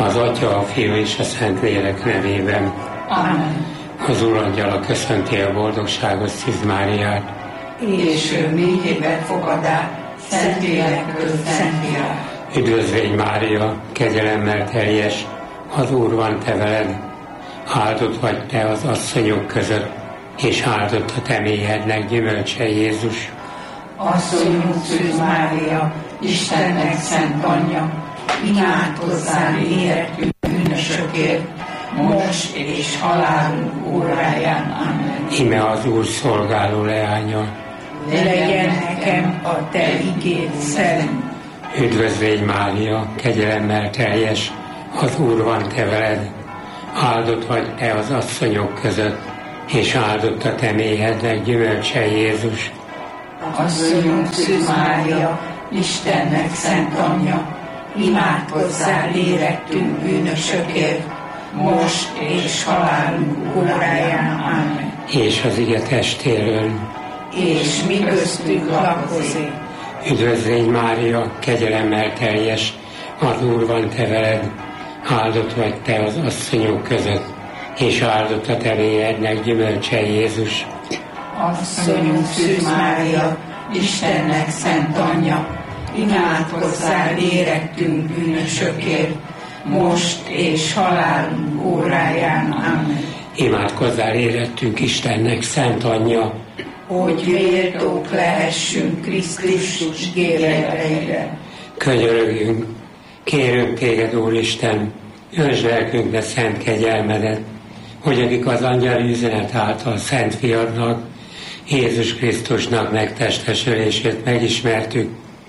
Az Atya, a Fiú és a Szentlélek nevében. Amen. Az Úr angyala köszönti a boldogságos Szűz Máriát. És ő mélyében fogadá, Szentlélekből szentvirág. Üdvözlégy Mária, kegyelemmel teljes, az Úr van te veled. Áldott vagy te az asszonyok között, és áldott a te méhednek gyümölcse Jézus. Asszonyunk Szűz Mária, Istennek szent anyja, imádkozzál érettünk bűnösökért, most és halálunk óráján. Amen. Íme az Úr szolgáló leánya. Legyen nekem a te igéd szerint. Üdvözlégy Mária, kegyelemmel teljes, az Úr van te veled. Áldott vagy te az asszonyok között, és áldott a te méhednek gyümölcse Jézus. Asszonyunk Szűz Mária, Istennek szent anyja, imádkozzál érettünk bűnösökért, most és halálunk óráján. Amen. És az ige testéről. És mi köztünk lakozik. Üdvözlégy Mária, kegyelemmel teljes, az Úr van te veled. Áldott vagy te az asszonyok között, és áldott a te méhednek gyümölcse Jézus. Asszonyunk Szűz Mária, Istennek szent anyja, imádkozzál érettünk bűnösökért, most és halálunk óráján. Amen. Imádkozzál érettünk Istennek szent anyja, hogy méltók lehessünk Krisztus ígéreteire. Könyörögjünk, kérünk téged, Úristen, öntsd lelkünkbe szent kegyelmedet, hogy akik az angyali üzenet által szent fiadnak, Jézus Krisztusnak megtestesülését megismertük,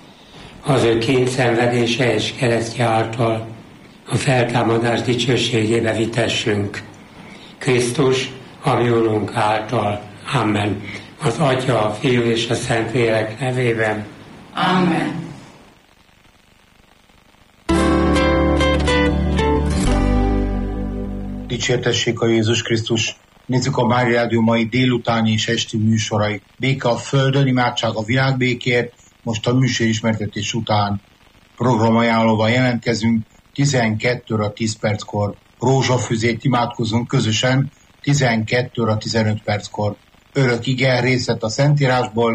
az ő kényszenvedése és keresztje által a feltámadás dicsőségébe vitessünk. Krisztus, a mi Úrunk által. Amen. Az Atya, a Fiú és a Szentlélek nevében. Amen. Dicsértessék a Jézus Krisztus! Nézzük a Mária Rádió mai délutáni és esti műsorai. Béke a földön, imádság a világbékért. Most a műsorismertetés után programajánlóval jelentkezünk 12 óra 10 perckor. Rózsafüzét imádkozunk közösen 12 óra 15 perckor. Örök ige részlet a Szentírásból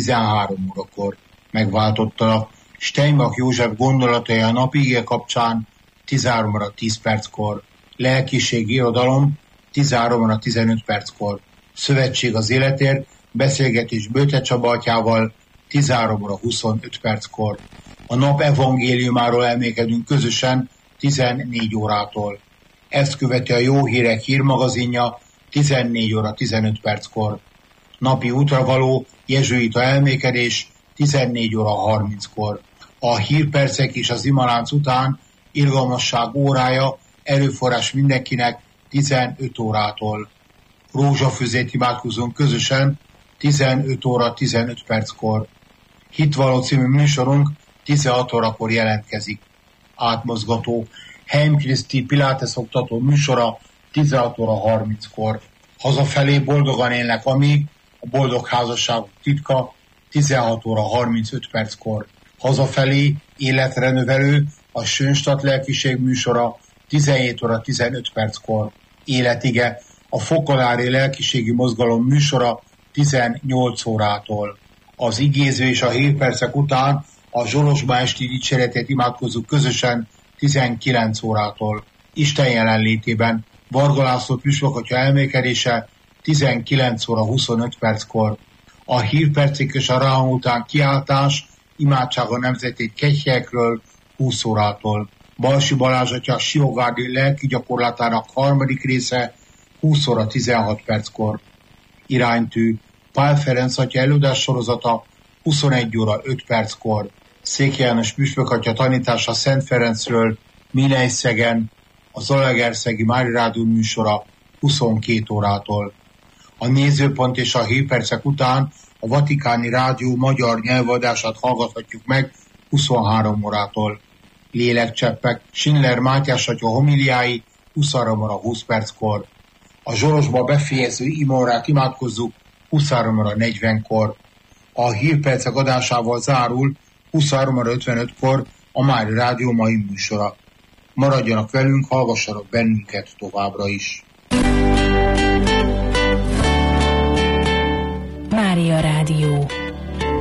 13 órakor. Megváltottalak Steinbach József gondolatai a napi ige kapcsán 13 óra 10 perckor. Lelkiség irodalom 13 óra 15 perckor. Szövetség az életért, beszélgetés Böte Csaba atyával 13 óra 25 perckor. A nap evangéliumáról elmékedünk közösen 14 órától. Ezt követi a Jó Hírek hírmagazinja 14 óra 15 perckor. Napi útra való jezsuita elmékedés 14 óra 30-kor. A hírpercek és az imalánc után irgalmasság órája, erőforrás mindenkinek 15 órától. Rózsafüzét imádkozunk közösen 15 óra 15 perckor. Hitvaló című műsorunk 16 órakor jelentkezik. Átmozgató Heim Kriszti Pilates oktató műsora 16 óra 30-kor. Hazafelé boldogan élnek amíg, a boldog házasságok titka 16 óra 35 perckor. Hazafelé életre növelő a Sönstadt lelkiség műsora 17 óra 15 perckor. Életige a Fokolári lelkiségi mozgalom műsora 18 órától. Az igéző és a hírpercek után a Zsolosba esti dicséretét imádkozzuk közösen 19 órától. Isten jelenlétében Varga László püspökatya elmékedése 19 óra 25 perckor. A hírpercek és a ráhang után kiáltás, imádság a nemzeti kegyhelyekről 20 órától. Balsi Balázs atya siogárdi lelki gyakorlatának harmadik része 20 óra 16 perckor. Iránytű Pál Ferenc atya előadás sorozata 21 óra 5 perckor. Székely János püspökatya tanítása Szent Ferencről Milejszegen, a Zalaegerszegi Mária Rádió műsora 22 órától. A nézőpont és a hírpercek után a Vatikáni Rádió magyar nyelvadását hallgathatjuk meg 23 órától. Lélekcseppek Schindler Mátyás atya homiliái 23 óra 20 perckor. A Zsorosba befejező imaórát imádkozzuk 23 óra 40-kor. A hírpercek adásával zárul 23 óra 55-kor a Mária Rádió mai műsora. Maradjanak velünk, hallgassanak bennünket továbbra is. Mária Rádió.